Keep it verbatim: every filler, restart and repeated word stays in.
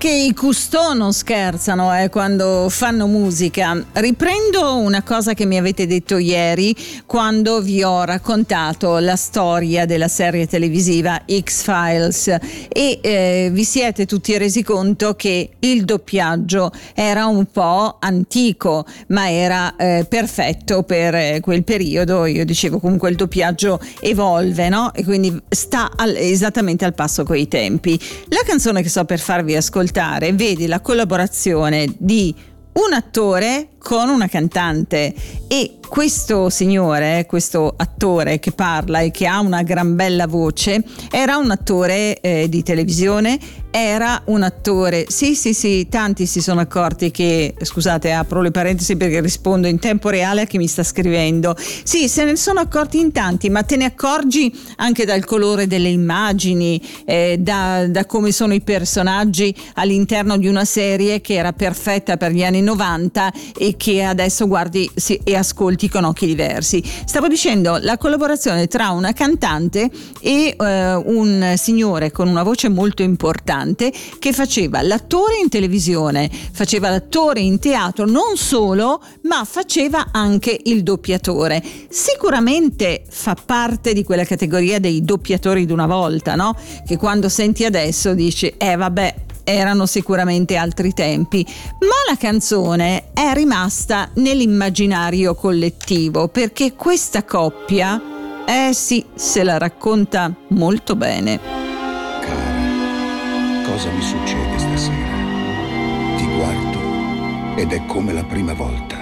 Anche i Cousteau non scherzano eh, quando fanno musica. Riprendo una cosa che mi avete detto ieri quando vi ho raccontato la storia della serie televisiva X-Files e eh, vi siete tutti resi conto che il doppiaggio era un po' antico, ma era eh, perfetto per eh, quel periodo. Io dicevo comunque il doppiaggio evolve, no? E quindi sta al, esattamente al passo coi tempi. La canzone che sto per farvi ascoltare vedi la collaborazione di un attore con una cantante, e questo signore, questo attore che parla e che ha una gran bella voce, era un attore eh, di televisione, era un attore, sì sì sì, tanti si sono accorti che, scusate apro le parentesi perché rispondo in tempo reale a chi mi sta scrivendo, sì se ne sono accorti in tanti, ma te ne accorgi anche dal colore delle immagini, eh, da, da come sono i personaggi all'interno di una serie che era perfetta per gli anni novanta e che adesso guardi sì, e ascolti con occhi diversi. Stavo dicendo la collaborazione tra una cantante e eh, un signore con una voce molto importante che faceva l'attore in televisione, faceva l'attore in teatro, non solo, ma faceva anche il doppiatore. Sicuramente fa parte di quella categoria dei doppiatori d'una volta, no? Che quando senti adesso dici eh vabbè, erano sicuramente altri tempi, ma la canzone è rimasta nell'immaginario collettivo perché questa coppia, eh sì, se la racconta molto bene. Cara, cosa mi succede stasera? Ti guardo ed è come la prima volta.